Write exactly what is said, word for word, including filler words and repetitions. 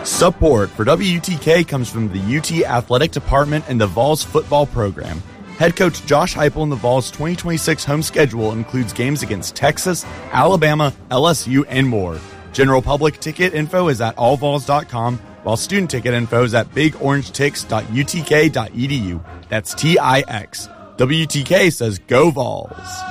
Support for W U T K comes from the U T Athletic Department and the Vols football program. Head coach Josh Heupel and the Vols' twenty twenty-six home schedule includes games against Texas, Alabama, L S U, and more. General public ticket info is at all vols dot com, while student ticket info is at big orange tix dot u t k dot e d u. That's T I X. W U T K says go Vols.